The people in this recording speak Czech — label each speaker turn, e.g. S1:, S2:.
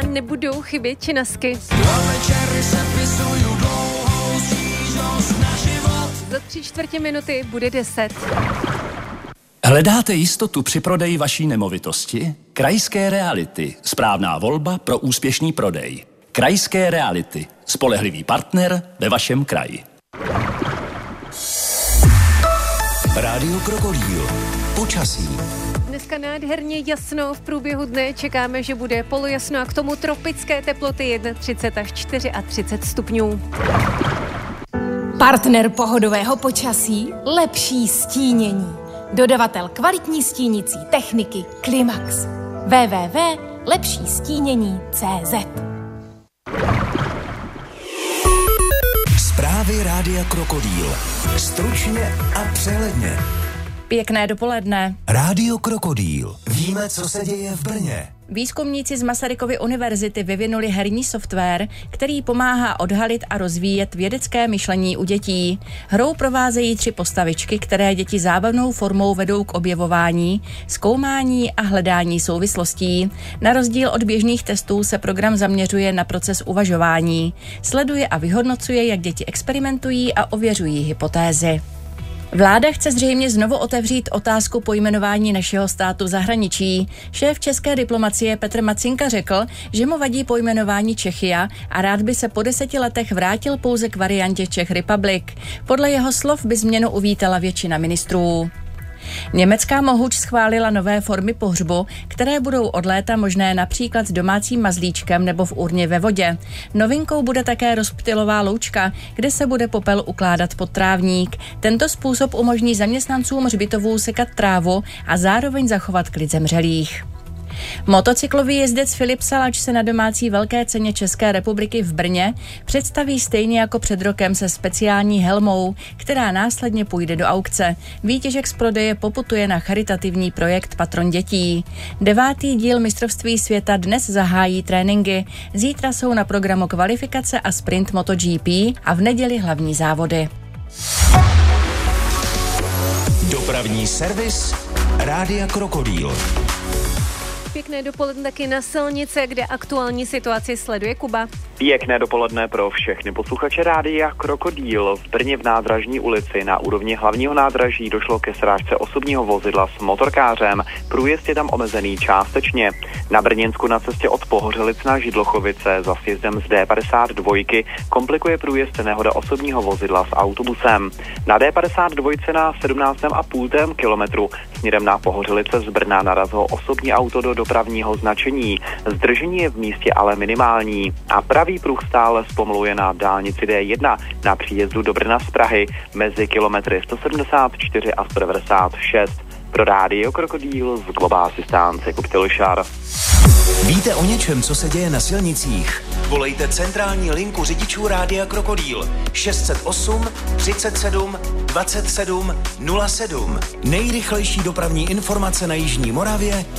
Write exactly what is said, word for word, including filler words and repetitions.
S1: nebudou chybět činasky. Za tři čtvrtě minuty bude deset.
S2: Hledáte jistotu při prodeji vaší nemovitosti? Krajské Reality. Správná volba pro úspěšný prodej. Krajské Reality. Spolehlivý partner ve vašem kraji.
S3: Rádio Krokodýl. Počasí.
S1: Dneska nádherně jasno, v průběhu dne čekáme, že bude polojasno a k tomu tropické teploty třicet jedna až třicet čtyři stupňů.
S4: Partner pohodového počasí, lepší stínění. Dodavatel kvalitní stínící techniky Klimax. w w w tečka lepší stínění tečka cé zet.
S3: Zprávy Rádia Krokodýl. Stručně a přehledně.
S5: Pěkné dopoledne.
S3: Rádio Krokodýl. Víme, co se děje v Brně.
S5: Výzkumníci z Masarykovy univerzity vyvinuli herní software, který pomáhá odhalit a rozvíjet vědecké myšlení u dětí. Hrou provázejí tři postavičky, které děti zábavnou formou vedou k objevování, zkoumání a hledání souvislostí. Na rozdíl od běžných testů se program zaměřuje na proces uvažování. Sleduje a vyhodnocuje, jak děti experimentují a ověřují hypotézy. Vláda chce zřejmě znovu otevřít otázku pojmenování našeho státu v zahraničí. Šéf české diplomacie Petr Macinka řekl, že mu vadí pojmenování Czechia a rád by se po deseti letech vrátil pouze k variantě Czech Republic. Podle jeho slov by změnu uvítala většina ministrů. Německá Mohuč schválila nové formy pohřbu, které budou od léta možné například s domácím mazlíčkem nebo v urně ve vodě. Novinkou bude také rozptylová loučka, kde se bude popel ukládat pod trávník. Tento způsob umožní zaměstnancům hřbitovů sekat trávu a zároveň zachovat klid zemřelých. Motocyklový jezdec Filip Salač se na domácí velké ceně České republiky v Brně představí stejně jako před rokem se speciální helmou, která následně půjde do aukce. Výtěžek z prodeje poputuje na charitativní projekt Patron dětí. Devátý díl mistrovství světa dnes zahájí tréninky. Zítra jsou na programu kvalifikace a sprint MotoGP a v neděli hlavní závody.
S3: Dopravní servis Rádia Krokodýl.
S1: Pěkné dopoledne taky na silnice, kde aktuální situaci sleduje Kuba.
S6: Pěkné dopoledne pro všechny posluchače Rádia Krokodýl. V Brně v Nádražní ulici na úrovni hlavního nádraží došlo ke srážce osobního vozidla s motorkářem. Průjezd je tam omezený částečně. Na Brněnsku na cestě od Pohořelic na Židlochovice za sjezdem z D padesát dva komplikuje průjezd nehoda osobního vozidla s autobusem. Na D padesát dva na sedmnáct a půl kilometru směrem na Pohořelice z Brna narazilo osobní auto do dopravního značení. Zdržení je v místě ale minimální. A pravý pruh stále zpomaluje na dálnici D jedna na příjezdu do Brna z Prahy mezi kilometry sto sedmdesát čtyři a sto devadesát šest. Pro Rádio Krokodýl z Global Assistance Jakub Tilšar.
S3: Víte o něčem, co se děje na silnicích? Volejte centrální linku řidičů Rádia Krokodýl šest set osm třicet sedm dvacet sedm nula sedm. Nejrychlejší dopravní informace na jižní Moravě